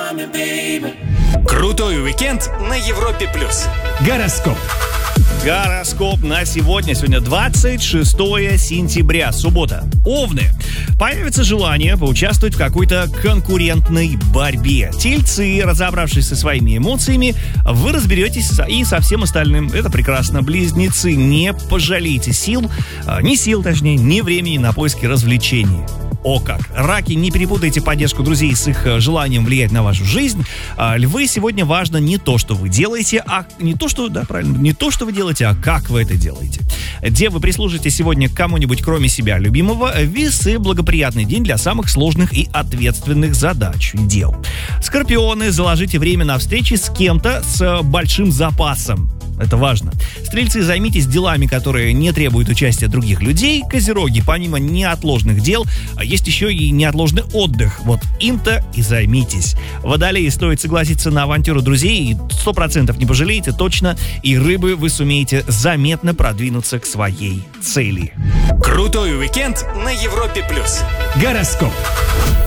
Крутой уикенд на Европе+. Гороскоп. Гороскоп на сегодня. Сегодня 26 сентября, суббота. Овны. Появится желание поучаствовать в какой-то конкурентной борьбе. Тельцы, разобравшись со своими эмоциями, вы разберетесь и со всем остальным. Это прекрасно. Близнецы, не пожалейте сил, ни времени на поиски развлечений. О как! Раки, не перепутайте поддержку друзей с их желанием влиять на вашу жизнь. Львы, сегодня важно не то, что вы делаете, не то, что вы делаете, а как вы это делаете. Девы, прислушайтесь сегодня к кому-нибудь, кроме себя любимого. Весы, благоприятный день для самых сложных и ответственных задач, дел. Скорпионы, заложите время на встречи с кем-то с большим запасом. Это важно. Стрельцы, займитесь делами, которые не требуют участия других людей. Козероги, помимо неотложных дел, есть еще и неотложный отдых. Вот им-то и займитесь. Водолеи, стоит согласиться на авантюру друзей, 100% не пожалеете, точно. И рыбы, вы сумеете заметно продвинуться к своей цели. Крутой уикенд на Европе+. Гороскоп.